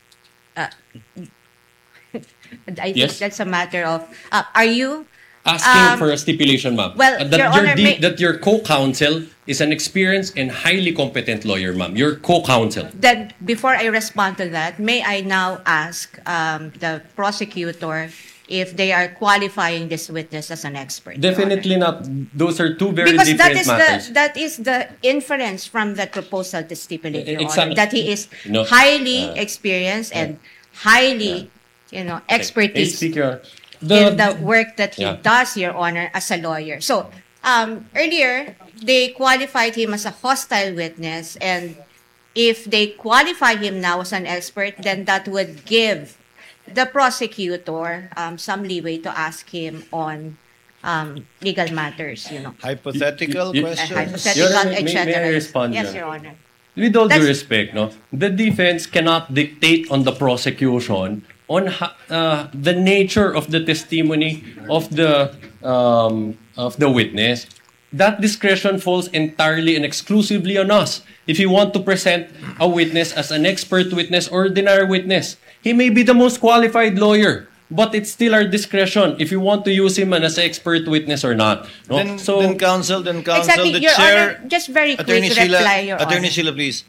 J: I think
I: Yes.
J: that's a matter of, are you
I: Asking for a stipulation, ma'am.
J: well,
I: that,
J: Your Honor,
I: that your co-counsel is an experienced and highly competent lawyer, ma'am. Your co-counsel.
J: Then, before I respond to that, may I now ask the prosecutor if they are qualifying this witness as an expert? Your
I: Definitely not. Those are two very
J: Because
I: different matters.
J: that is the inference from that proposal to stipulate, Your
I: Exactly.
J: Honor, that he is
I: No.
J: highly experienced and highly, expertise
I: Speaker,
J: in the work that he
I: Yeah.
J: does, Your Honor, as a lawyer. So, earlier, they qualified him as a hostile witness, and if they qualify him now as an expert, then that would give the prosecutor some leeway to ask him on legal matters,
K: Hypothetical questions.
J: hypothetical,
I: Your Honor, may
J: etc.
I: I respond,
J: Yes,
I: Your
J: Your Honor.
I: With all due
J: That's-
I: respect, the defense cannot dictate on the prosecution on the nature of the testimony of the witness. That discretion falls entirely and exclusively on us. If you want to present a witness as an expert witness or ordinary witness, he may be the most qualified lawyer, but it's still our discretion if you want to use him as an expert witness or not. No?
K: Then counsel,
J: Exactly,
K: the
J: Your
K: chair.
J: Honor, just very quick
K: Attorney Sheila,
J: reply, Your
K: Attorney
J: Honor.
K: Sheila, please.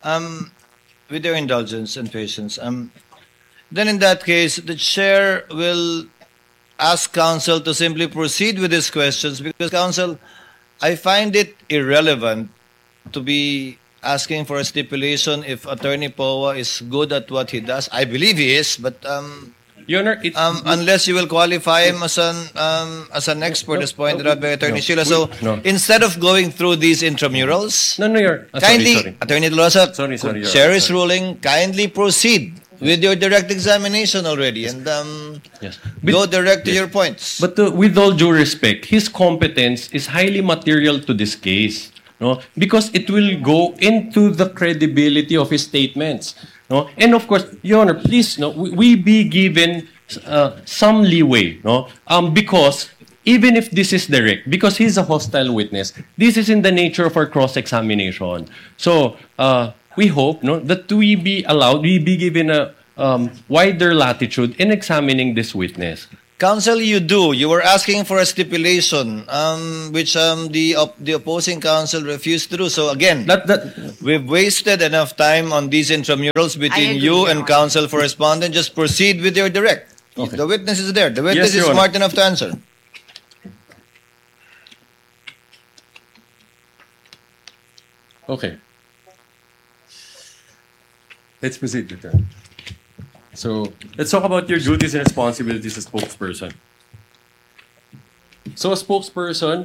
K: With your indulgence and patience, then in that case, the chair will ask counsel to simply proceed with his questions because counsel, I find it irrelevant to be asking for a stipulation if Attorney Poa is good at what he does. I believe he is, but
I: Your Honor,
K: unless you will qualify him as an expert, as pointed out by Attorney Sheila. So instead of going through these intramurals, kindly,
I: sorry.
K: Attorney De La Rosa,
I: Sorry, Your
K: chair
I: Honor,
K: is ruling. Kindly proceed with your direct examination already, and go direct to your points.
I: But with all due respect, his competence is highly material to this case, because it will go into the credibility of his statements. And of course, Your Honor, please, we be given some leeway, because even if this is direct, because he's a hostile witness, this is in the nature of our cross-examination. So we hope that we be allowed, we be given a wider latitude in examining this witness.
K: Counsel, you do. You were asking for a stipulation, which the opposing counsel refused to do. So again, we've wasted enough time on these intramurals between you and counsel for respondent. Just proceed with your direct.
I: Okay.
K: The witness is there. The witness
I: Yes,
K: is
I: Your
K: smart
I: Honor.
K: enough to answer.
I: Okay. Let's proceed with that. So, let's talk about your duties and responsibilities as spokesperson. So, as spokesperson,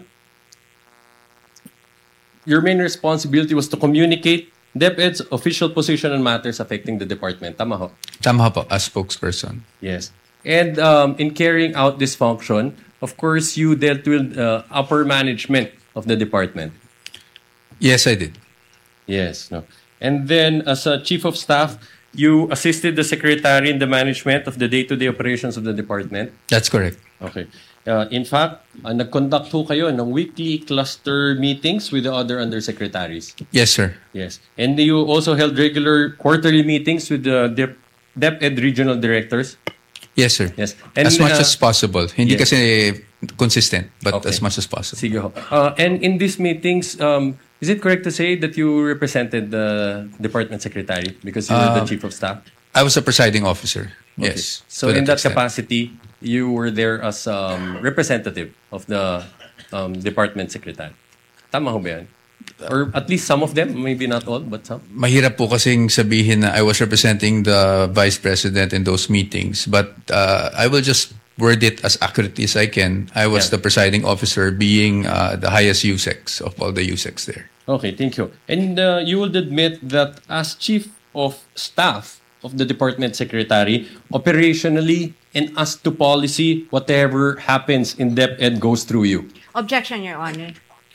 I: your main responsibility was to communicate DepEd's official position on matters affecting the department. Tama ho?
L: Tama po, as spokesperson.
I: Yes. And in carrying out this function, of course, you dealt with upper management of the department.
L: Yes, I did.
I: Yes. No. And then, as a chief of staff, you assisted the secretary in the management of the day-to-day operations of the department.
L: That's correct.
I: Okay. In fact, nag-conduct ho kayo ng weekly cluster meetings with the other undersecretaries.
L: Yes, sir.
I: Yes. And you also held regular quarterly meetings with the DepEd regional directors.
L: Yes, sir.
I: Yes. And,
L: as much as possible. Hindi
I: yes.
L: kasi consistent, but
I: Okay.
L: as much as possible.
I: Sige ho. And in these meetings, is it correct to say that you represented the department secretary because you were the chief of staff?
L: I was a presiding officer.
I: Okay.
L: Yes.
I: So
L: to
I: in that
L: extent.
I: capacity, you were there as representative of the department secretary. Tama ho ba yan? Or at least some of them, maybe not all, but some.
L: Mahirap po kasing sabihin na I was representing the vice president in those meetings, but I will just word it as accurately as I can. I was the presiding officer, being the highest USEX of all the USEX there.
I: Okay, thank you. And you would admit that as chief of staff of the department secretary, operationally and as to policy, whatever happens in DepEd goes through you.
J: Objection, Your Honor.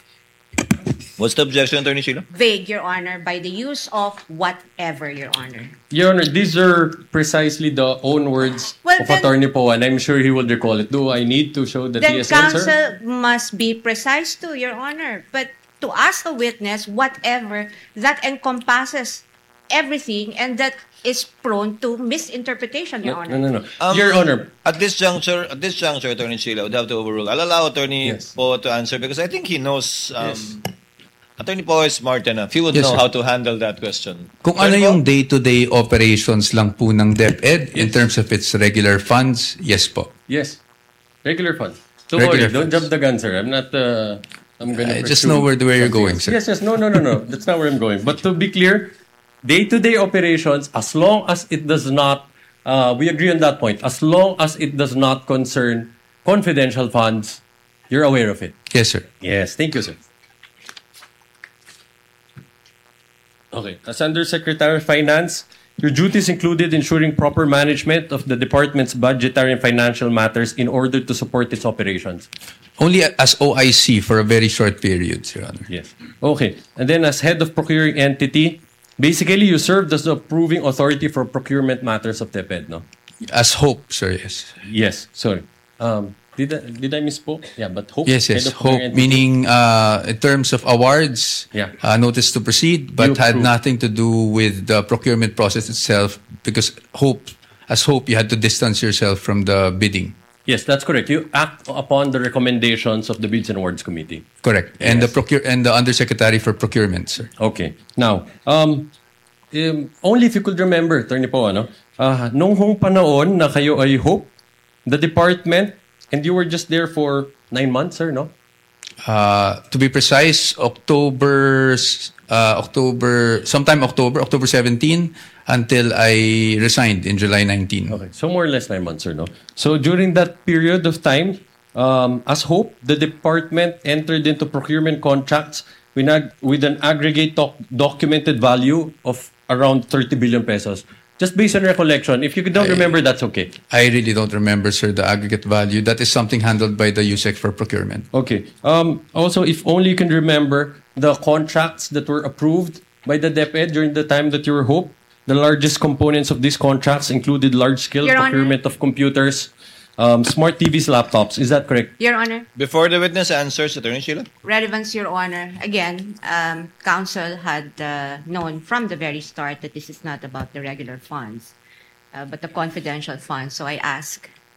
K: What's the objection, Attorney Sheila?
J: Vague, Your Honor, by the use of whatever, Your Honor.
I: Your Honor, these are precisely the own words of Attorney Poa, and I'm sure he will recall it. Do I need to show that he
J: Then
I: has answered?
J: counsel must be precise too, Your Honor. But to ask a witness whatever, that encompasses everything and that is prone to misinterpretation, Your Honor.
I: No. Your Honor.
K: At this juncture, Attorney Sheila would have to overrule. I'll allow Attorney Poe to answer because I think he knows. Attorney Poe is smart enough. He would
L: Yes,
K: know
L: sir.
K: how to handle that question.
L: Kung ano yung day-to-day operations lang po ng DepEd in terms of its regular funds, yes po.
I: Yes. Regular funds. Don't
L: Regular
I: worry. Don't jump the gun, sir. I'm not... I'm gonna
L: I just
I: pursue
L: know where you're
I: something
L: going,
I: else.
L: sir.
I: Yes. No. That's not where I'm going. But to be clear, day-to-day operations, as long as it does not... we agree on that point. As long as it does not concern confidential funds, you're aware of it.
L: Yes, sir.
I: Yes. Thank you, sir. Okay. As Undersecretary of Finance, your duties included ensuring proper management of the department's budgetary and financial matters in order to support its operations.
L: Only as OIC for a very short period, Your Honor.
I: Yes. Okay. And then as head of procuring entity, basically you served as the approving authority for procurement matters of DepEd, no?
L: As Hope, sir, yes.
I: Yes. Sorry. Did I misspoke? Yeah, but Hope.
L: Yes.
I: head of
L: Hope,
I: procuring entity.
L: meaning in terms of awards, notice to proceed, but
I: You
L: had
I: approved.
L: nothing to do with the procurement process itself because as Hope, you had to distance yourself from the bidding.
I: Yes, that's correct. You act upon the recommendations of the Bids and Awards Committee.
L: Correct. And the Undersecretary for Procurement, sir.
I: Okay. Now, only if you could remember, Attorney Poe, nung hong panahon na kayo ay Hope, the department, and you were just there for 9 months, sir, no?
L: To be precise, October 17 until I resigned in July 19.
I: Okay, so more or less 9 months, sir, no? So during that period of time, as Hope, the department entered into procurement contracts with an aggregate documented value of around 30 billion pesos. Just based on recollection. If you don't remember, that's okay.
L: I really don't remember, sir, the aggregate value. That is something handled by the USEC for procurement.
I: Okay. Also, if only you can remember the contracts that were approved by the DepEd during the time that you were Hope. The largest components of these contracts included large-scale
J: Your Honor.
I: procurement of computers, smart TVs, laptops. Is that correct?
J: Your Honor.
K: Before the witness answers, Attorney Sheila.
J: Relevance, Your Honor. Again, counsel had known from the very start that this is not about the regular funds, but the confidential funds. So I ask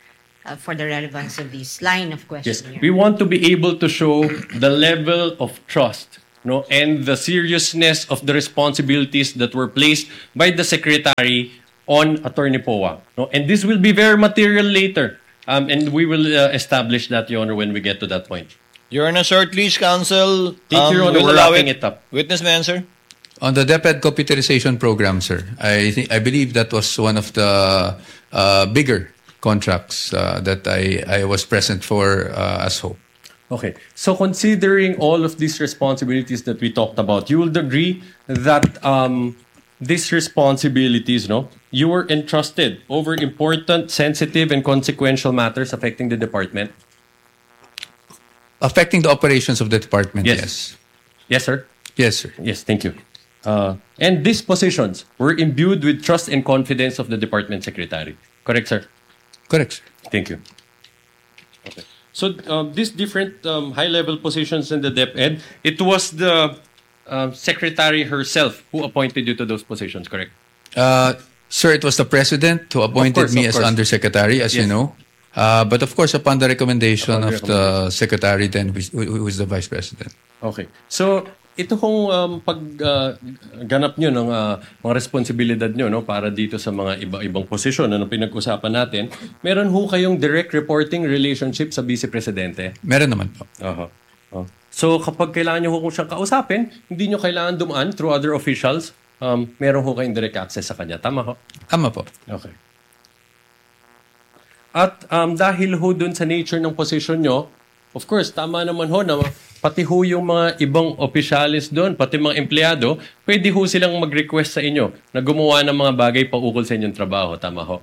J: for the relevance of this line of
I: Yes,
J: questioning.
I: we want to be able to show the level of trust, no, and the seriousness of the responsibilities that were placed by the Secretary on Attorney Poa. No, and this will be very material later, and we will establish that, Your Honor, when we get to that point.
K: You're on a short leash, counsel.
I: Thank you, Your Honor.
K: We'll
I: We're
K: allow
I: wrapping it up.
K: Witness may answer.
L: On the DepEd computerization program, sir, I believe that was one of the bigger contracts that I was present for as Hope.
I: Okay. So considering all of these responsibilities that we talked about, you would agree that these responsibilities, no, you were entrusted over important, sensitive, and consequential matters affecting the department?
L: Affecting the operations of the department,
I: Yes.
L: yes.
I: Yes, sir?
L: Yes, sir.
I: Yes, thank you. And these positions were imbued with trust and confidence of the department secretary. Correct, sir?
L: Correct, sir.
I: Thank you. Okay. So these different high-level positions in the DepEd, it was the secretary herself who appointed you to those positions, correct?
L: Sir, it was the president who appointed me as undersecretary, as you know. But of course, upon the recommendation of the secretary, then who is the vice president.
I: Okay. So ito kung pagganap nyo ng mga responsibilidad nyo, no, para dito sa mga iba-ibang posisyon na pinag-usapan natin, meron ho kayong direct reporting relationship sa Vice Presidente?
L: Meron naman po.
I: So kapag kailangan nyo ho siyang kausapin, hindi nyo kailangan dumaan through other officials, meron ho kayong direct access sa kanya. Tama ho?
L: Tama po.
I: Okay. At dahil ho dun sa nature ng position nyo, of course, tama naman ho na pati ho yung mga ibang opisyalis doon, pati mga empleyado, pwede ho silang mag-request sa inyo na gumawa ng mga bagay paukol sa inyong trabaho. Tama ho?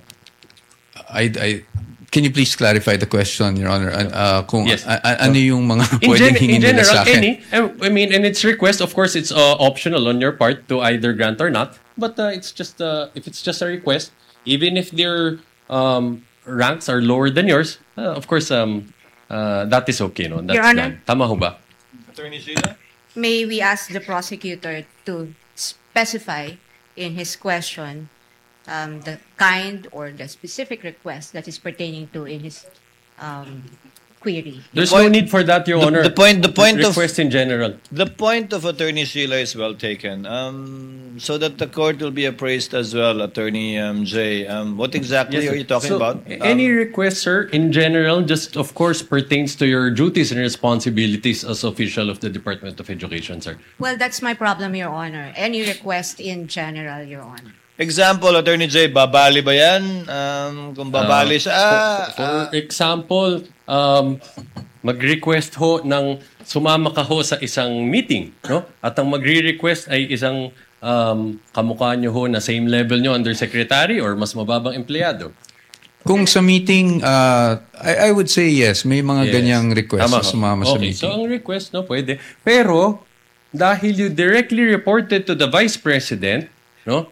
L: Can you please clarify the question, Your Honor? Kung
I: Yes.
L: ano yung mga pwedeng hingin
I: in
L: nila
I: general,
L: sa akin?
I: I mean, and its request, of course, it's optional on your part to either grant or not. But it's just if it's just a request, even if their ranks are lower than yours, of course, that is okay, no? That's
J: Your Honor?
I: done. Tama ho ba?
K: Attorney Sheila?
J: May we ask the prosecutor to specify in his question the kind or the specific request that is pertaining to in his query.
I: There's no need for that, Your Honor.
K: The point
I: request in general.
K: The point of Attorney Sheila is well taken. So that the court will be appraised as well, Attorney J. What exactly
I: Yes,
K: are you talking
I: so,
K: about?
I: Any request, sir, in general, just of course pertains to your duties and responsibilities as official of the Department of Education, sir.
J: Well, that's my problem, Your Honor. Any request in general, Your Honor.
K: Example, Attorney J, babali ba yan? Kung babali siya,
I: For example, mag-request ho ng sumama ka ho sa isang meeting, no? At ang magre-request ay isang kamukha nyo ho na same level nyo undersecretary or mas mababang empleyado.
L: Kung sa meeting, I would say yes. May mga ganyang request
I: Tama
L: na
I: ho.
L: sumama sa
I: Okay,
L: meeting.
I: so ang request, no, pwede. Pero, dahil you directly reported to the Vice President, no,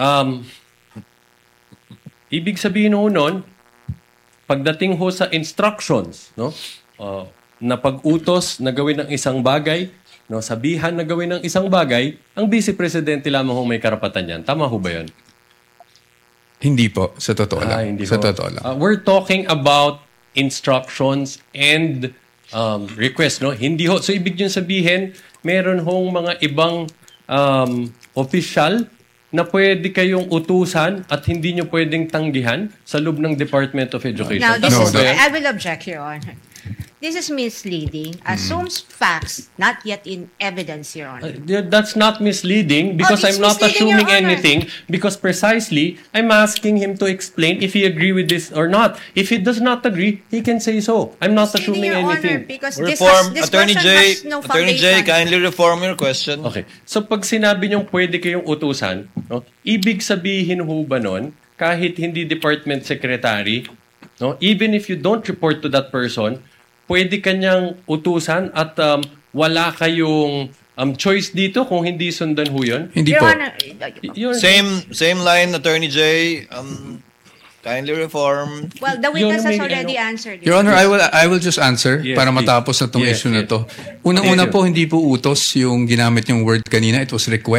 I: ibig sabihin ho nun, pagdating ho sa instructions, no, na pag-utos na gawin ng isang bagay, no, sabihan na gawin ng isang bagay, ang Vice Presidente lamang ho may karapatan yan. Tama ho ba yun?
L: Hindi po, sa totoo lang.
I: Hindi
L: Sa
I: ho.
L: totoo lang.
I: We're talking about instructions and request, no? Hindi ho. So, ibig nyo sabihin, meron hong mga ibang official na pwede kayong utusan at hindi nyo pwedeng tanggihan sa loob ng Department of Education.
J: Now, this
I: Tama
J: is,
I: ba yan?
J: I will object, Your Honor. This is misleading, assumes facts not yet in evidence, Your Honor.
I: That's not misleading because
J: it's
I: I'm not
J: misleading,
I: assuming
J: Your Honor.
I: anything because precisely I'm asking him to explain if he agree with this or not. If he does not agree, he can say so. I'm not assuming
J: Your Honor,
I: anything.
J: because
K: reform,
J: this
K: Attorney
J: question
K: J,
J: has no
K: Attorney J,
J: foundation.
K: kindly reform your question.
I: Okay. So pag sinabi niyong pwede kayong utusan, no, ibig sabihin ho ba nun, kahit hindi department secretary, no, even if you don't report to that person, pwede kanyang utusan at wala kayong choice dito kung hindi sundan ho yun?
L: Hindi
J: Your
L: po.
J: Honor,
K: Same line, Attorney J. Kindly reform.
J: well, the witness has
I: Your Honor,
J: already answered.
L: Your Honor, I will just answer
I: Yes,
L: para
I: please.
L: matapos na itong
I: Yes,
L: issue na
I: yes.
L: to. Unang-una
I: Thank you.
L: po, hindi po utos yung ginamit yung word kanina. It was request.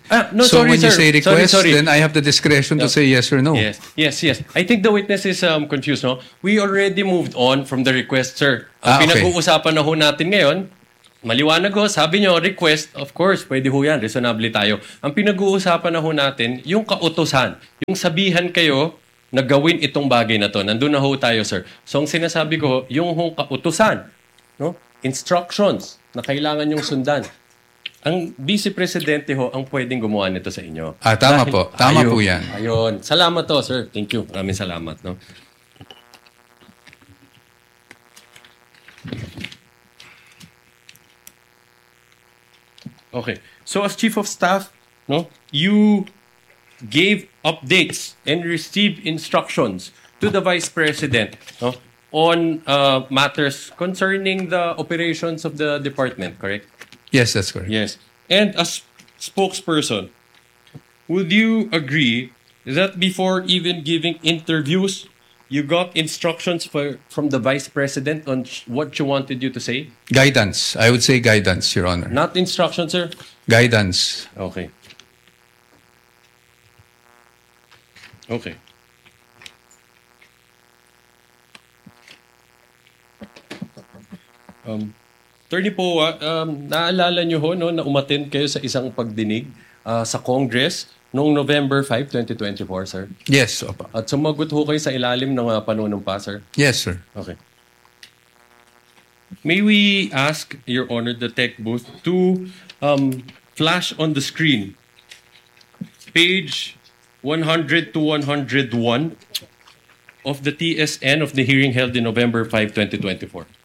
I: No,
L: So
I: sorry,
L: when you
I: sir.
L: say request,
I: Sorry.
L: then I have the discretion to say yes or no.
I: Yes. I think the witness is confused, no? We already moved on from the request, sir. Ang
L: Okay.
I: pinag-uusapan na ho natin ngayon, maliwanag ho, sabi nyo, request, of course, pwede ho yan, reasonable tayo. Ang pinag-uusapan na ho natin, yung kautosan, yung sabihan kayo na gawin itong bagay na to. Nandun na ho tayo, sir. So, ang sinasabi ko ho, yung hong kautosan, no? Instructions na kailangan yung sundan. Ang Vice Presidente ho ang pwedeng gumawa nito sa inyo.
L: Tama po. Tama po yan.
I: Ayun. Salamat to, sir. Thank you. Maraming salamat, no? Okay. So as Chief of Staff, no, you gave updates and received instructions to the Vice President, no, on matters concerning the operations of the department, correct?
L: Yes, that's correct.
I: Yes. And as spokesperson, would you agree that before even giving interviews, you got instructions from the Vice President on what you wanted you to say?
L: Guidance. I would say guidance, Your Honor.
I: Not instructions, sir?
L: Guidance.
I: Okay. Okay. Attorney Poa, naalala nyo ho no, na umattend kayo sa isang pagdinig sa Congress noong November 5, 2024, sir?
L: Yes, opa.
I: At sumagot ho kayo sa ilalim ng panunumpa, sir?
L: Yes, sir.
I: Okay. May we ask, Your Honor, the tech booth to flash on the screen page 100 to 101 of the TSN of the hearing held in November 5, 2024.